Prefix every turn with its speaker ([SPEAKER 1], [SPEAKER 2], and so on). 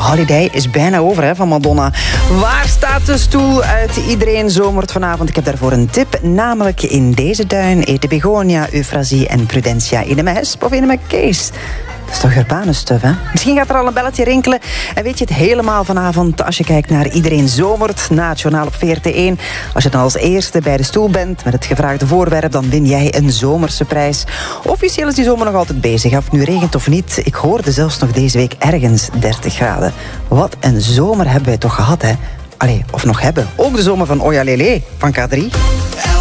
[SPEAKER 1] Holiday is bijna over hè, van Madonna. Waar staat de stoel uit Iedereen zomert vanavond? Ik heb daarvoor een tip, namelijk in deze tuin eten begonia, euphrasie en prudentia in de mesp of in de Kees. Dat is toch Urbanus-stuff, hè? Misschien gaat er al een belletje rinkelen. En weet je het helemaal vanavond als je kijkt naar Iedereen zomert na het journaal op VRT1. Als je dan als eerste bij de stoel bent met het gevraagde voorwerp, dan win jij een zomerse prijs. Officieel is die zomer nog altijd bezig, of het nu regent of niet. Ik hoorde zelfs nog deze week ergens 30 graden. Wat een zomer hebben wij toch gehad, hè? Allee, of nog hebben. Ook de zomer van Oya Lele van K3.